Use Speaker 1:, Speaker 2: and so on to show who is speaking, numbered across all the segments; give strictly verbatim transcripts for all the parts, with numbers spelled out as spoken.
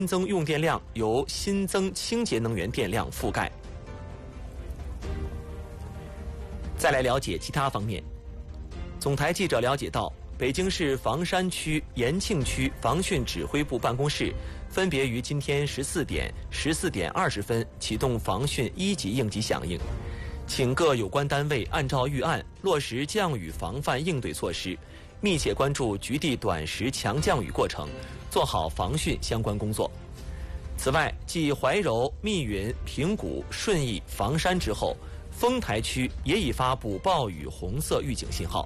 Speaker 1: 新增用电量由新增清洁能源电量覆盖。再来了解其他方面。总台记者了解到，北京市房山区延庆区防汛指挥部办公室分别于今天十四点、十四点二十分启动防汛一级应急响应，请各有关单位按照预案落实降雨防范应对措施，密切关注局地短时强降雨过程，做好防汛相关工作。此外，继怀柔、密云、平谷、顺义、房山之后，丰台区也已发布暴雨红色预警信号。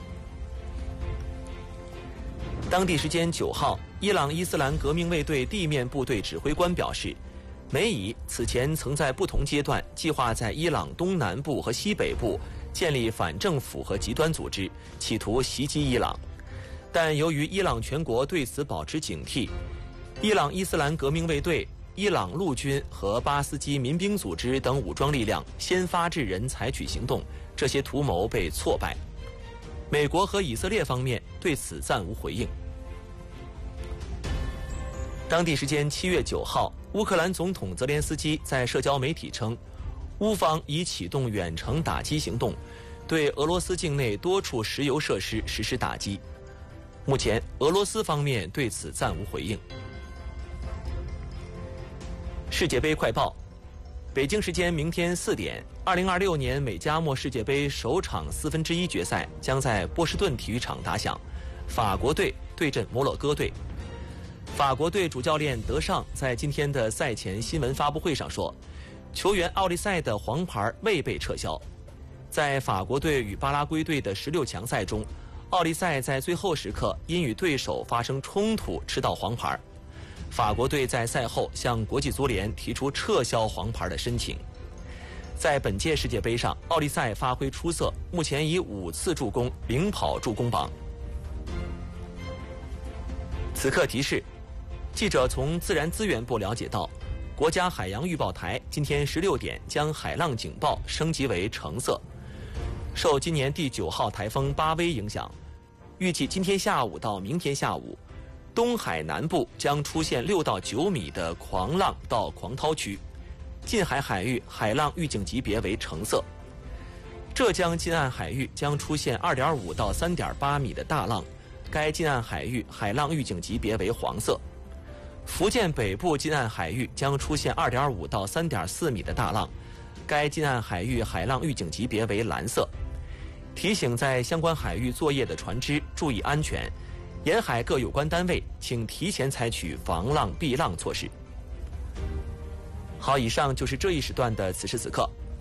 Speaker 1: 当地时间九号，伊朗伊斯兰革命卫队地面部队指挥官表示，美以此前曾在不同阶段计划在伊朗东南部和西北部建立反政府和极端组织，企图袭击伊朗。但由于伊朗全国对此保持警惕，伊朗伊斯兰革命卫队、伊朗陆军和巴斯基民兵组织等武装力量先发制人采取行动，这些图谋被挫败。美国和以色列方面对此暂无回应。当地时间七月九号，乌克兰总统泽连斯基在社交媒体称，乌方已启动远程打击行动，对俄罗斯境内多处石油设施实施打击。目前，俄罗斯方面对此暂无回应。世界杯快报：北京时间明天四点，二零二六年美加墨世界杯首场四分之一决赛将在波士顿体育场打响，法国队对阵摩洛哥队。法国队主教练德尚在今天的赛前新闻发布会上说，球员奥利塞的黄牌未被撤销。在法国队与巴拉圭队的十六强赛中，奥利塞在最后时刻因与对手发生冲突吃到黄牌。法国队在赛后向国际足联提出撤销黄牌的申请。在本届世界杯上，奥利塞发挥出色，目前以五次助攻领跑助攻榜。此刻提示，记者从自然资源部了解到，国家海洋预报台今天十六点将海浪警报升级为橙色。受今年第九号台风巴威影响，预计今天下午到明天下午，东海南部将出现六到九米的狂浪到狂涛区，近海海域海浪预警级别为橙色。浙江近岸海域将出现二点五到三点八米的大浪，该近岸海域海浪预警级别为黄色。福建北部近岸海域将出现二点五到三点四米的大浪，该近岸海域海浪预警级别为蓝色。提醒在相关海域作业的船只注意安全，沿海各有关单位请提前采取防浪避浪措施。好，以上就是这一时段的此时此刻，